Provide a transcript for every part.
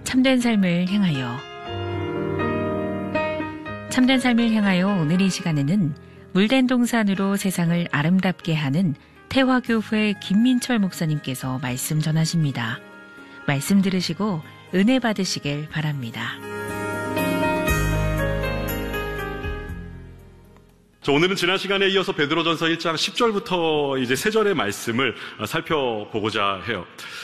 참된 삶을 향하여. 참된 삶을 향하여 오늘 이 시간에는 물된 동산으로 세상을 아름답게 하는 태화교회 김민철 목사님께서 말씀 전하십니다. 말씀 들으시고 은혜 받으시길 바랍니다. 오늘은 지난 시간에 이어서 베드로전서 1장 10절부터 이제 3절의 말씀을 살펴보고자 해요.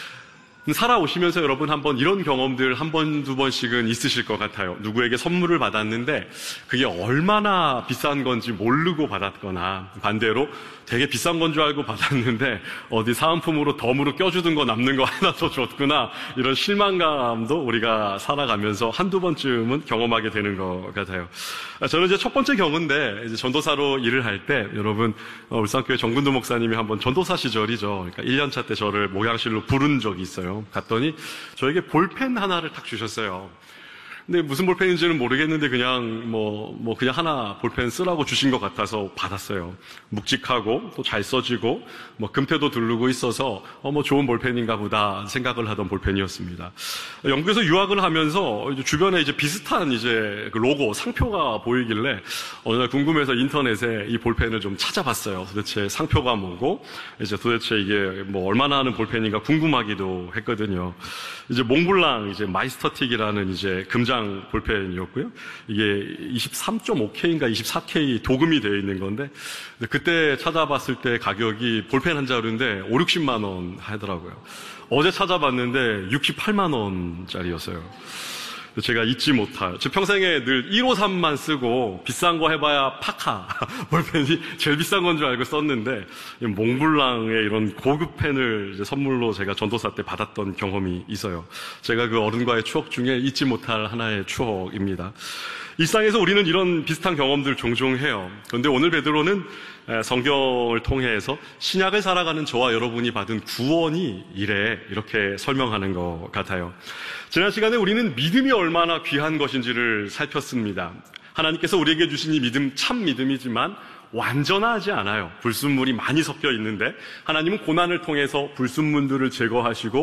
살아오시면서 여러분 한번 이런 경험들 한 번, 두 번씩은 있으실 것 같아요. 누구에게 선물을 받았는데 그게 얼마나 비싼 건지 모르고 받았거나, 반대로 되게 비싼 건 줄 알고 받았는데 어디 사은품으로 덤으로 껴주던 거 남는 거 하나 더 줬구나, 이런 실망감도 우리가 살아가면서 한두 번쯤은 경험하게 되는 것 같아요. 저는 이제 첫 번째 경우인데, 이제 전도사로 일을 할 때, 여러분 울산교회 정근도 목사님이 한번 전도사 시절이죠. 그러니까 1년차 때 저를 목양실로 부른 적이 있어요. 갔더니 저에게 볼펜 하나를 딱 주셨어요. 근데 무슨 볼펜인지는 모르겠는데 그냥 그냥 하나 볼펜 쓰라고 주신 것 같아서 받았어요. 묵직하고 또 잘 써지고 금태도 두르고 있어서 좋은 볼펜인가 보다 생각을 하던 볼펜이었습니다. 영국에서 유학을 하면서 주변에 이제 비슷한 이제 그 로고 상표가 보이길래 어느 날 궁금해서 인터넷에 이 볼펜을 좀 찾아봤어요. 도대체 상표가 뭐고 이제 도대체 이게 얼마나 하는 볼펜인가 궁금하기도 했거든요. 이제 몽블랑 이제 마이스터틱이라는 이제 금장 볼펜이었고요. 이게 23.5K인가 24K 도금이 되어 있는 건데, 그때 찾아봤을 때 가격이 볼펜 한 자루인데 5, 60만 원 하더라고요. 어제 찾아봤는데 68만 원짜리였어요. 제가 잊지 못할, 제 평생에 늘 153만 쓰고 비싼 거 해봐야 파카 볼펜이 제일 비싼 건 줄 알고 썼는데, 몽블랑의 이런 고급 펜을 이제 선물로 제가 전도사 때 받았던 경험이 있어요. 제가 그 어른과의 추억 중에 잊지 못할 하나의 추억입니다. 일상에서 우리는 이런 비슷한 경험들 종종 해요. 그런데 오늘 베드로는 성경을 통해서 신약을 살아가는 저와 여러분이 받은 구원이 이렇게 설명하는 것 같아요. 지난 시간에 우리는 믿음이 얼마나 귀한 것인지를 살폈습니다. 하나님께서 우리에게 주신 이 믿음, 참 믿음이지만 완전하지 않아요. 불순물이 많이 섞여 있는데 하나님은 고난을 통해서 불순물들을 제거하시고